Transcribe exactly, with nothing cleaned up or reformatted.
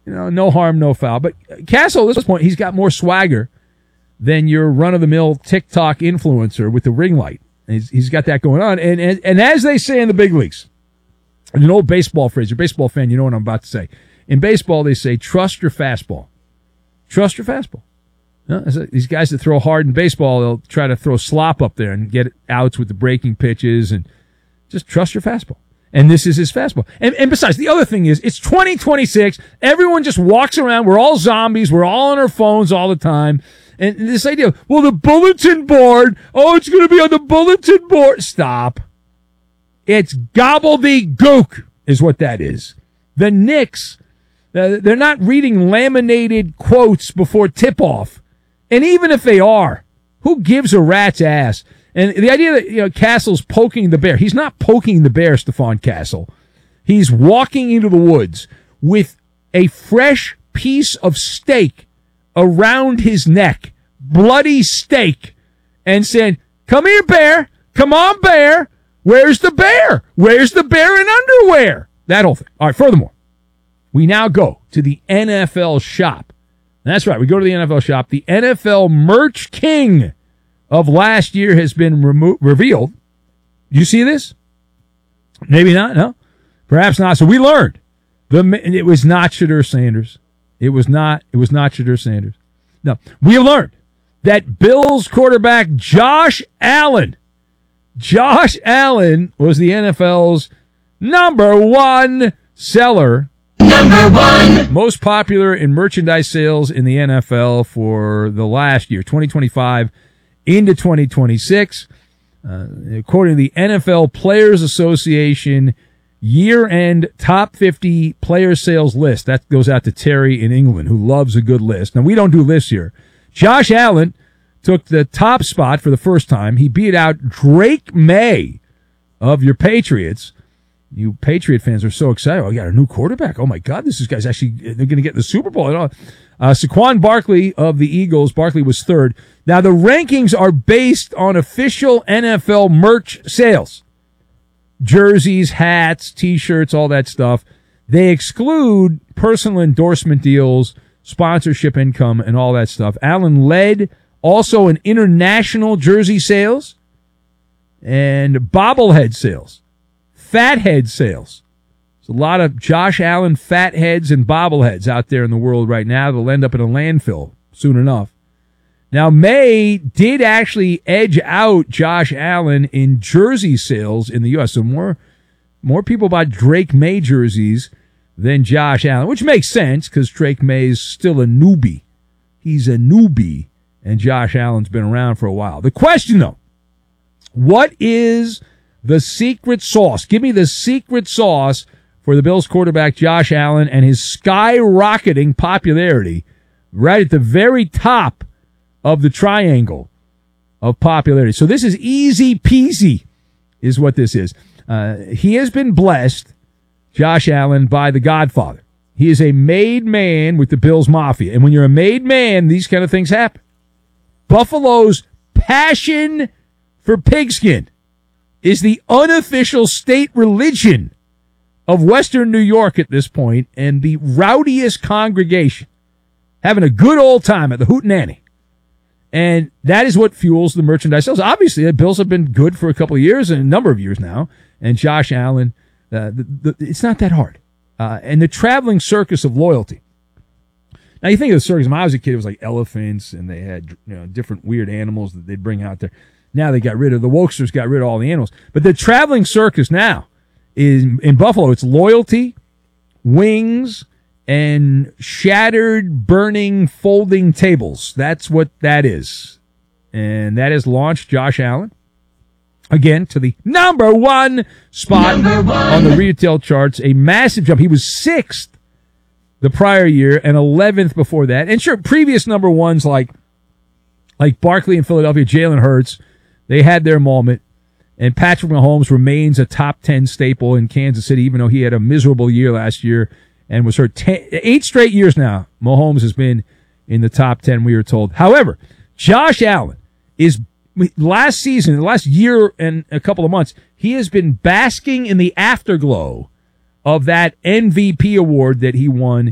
you know, no harm, no foul. But Castle, at this point, he's got more swagger than your run-of-the-mill TikTok influencer with the ring light. He's, he's got that going on. And, and and as they say in the big leagues, an old baseball phrase, you're a baseball fan, you know what I'm about to say. In baseball, they say, trust your fastball. Trust your fastball. You know, these guys that throw hard in baseball, they'll try to throw slop up there and get outs with the breaking pitches, and just trust your fastball. And this is his fastball. And, and besides, the other thing is, it's twenty twenty-six. Everyone just walks around. We're all zombies. We're all on our phones all the time. And this idea, well, the bulletin board, oh, it's going to be on the bulletin board. Stop. It's gobbledygook is what that is. The Knicks, uh, they're not reading laminated quotes before tip-off. And even if they are, who gives a rat's ass? And the idea that, you know, Castle's poking the bear. He's not poking the bear, Stephon Castle. He's walking into the woods with a fresh piece of steak around his neck, bloody steak, and saying, come here, bear. Come on, bear. Where's the bear? Where's the bear in underwear? That whole thing. All right, furthermore, we now go to the N F L shop. That's right, we go to the N F L shop. The N F L merch king of last year has been remo- revealed. You see this? Maybe not, no? Perhaps not. So we learned. The It was not Shedeur Sanders. It was not, it was not Shedeur Sanders. No, we learned that Bills quarterback Josh Allen, Josh Allen was the N F L's number one seller. Number one. Most popular in merchandise sales in the N F L for the last year, twenty twenty-five into twenty twenty-six. Uh, according to the N F L Players Association year-end top fifty player sales list. That goes out to Terry in England, who loves a good list. Now, we don't do lists here. Josh Allen took the top spot for the first time. He beat out Drake May of your Patriots. You Patriot fans are so excited. Oh, we got a new quarterback. Oh, my God, this is guy's actually, they're going to get the Super Bowl. And all. Uh, Saquon Barkley of the Eagles. Barkley was third. Now, the rankings are based on official N F L merch sales. Jerseys, hats, T-shirts, all that stuff. They exclude personal endorsement deals, sponsorship income, and all that stuff. Allen led also in international jersey sales and bobblehead sales, fathead sales. There's a lot of Josh Allen fatheads and bobbleheads out there in the world right now. They'll end up in a landfill soon enough. Now, May did actually edge out Josh Allen in jersey sales in the U S. So more, more people bought Drake May jerseys than Josh Allen, which makes sense because Drake May's still a newbie. He's a newbie, and Josh Allen's been around for a while. The question, though, what is the secret sauce? Give me the secret sauce for the Bills quarterback Josh Allen and his skyrocketing popularity right at the very top of the triangle of popularity. So this is easy peasy is what this is. Uh, he has been blessed, Josh Allen, by the Godfather. He is a made man with the Bills Mafia. And when you're a made man, these kind of things happen. Buffalo's passion for pigskin is the unofficial state religion of Western New York at this point, and the rowdiest congregation having a good old time at the Hootenanny. And that is what fuels the merchandise sales. Obviously, the Bills have been good for a couple of years and a number of years now. And Josh Allen, uh, the, the, it's not that hard. Uh, and the traveling circus of loyalty. Now, you think of the circus. When I was a kid, it was like elephants, and they had, you know, different weird animals that they'd bring out there. Now they got rid of, the Wokesters got rid of all the animals. But the traveling circus now is, in Buffalo, it's loyalty, wings, and shattered, burning, folding tables. That's what that is. And that has launched Josh Allen, again, to the number one spot number one. on the retail charts. A massive jump. He was sixth the prior year and eleventh before that. And sure, previous number ones like, like Barkley in Philadelphia, Jalen Hurts, they had their moment. And Patrick Mahomes remains a top ten staple in Kansas City, even though he had a miserable year last year and was hurt. Ten, eight straight years now, Mahomes has been in the top ten, we are told. However, Josh Allen is, last season, the last year and a couple of months, he has been basking in the afterglow of that M V P award that he won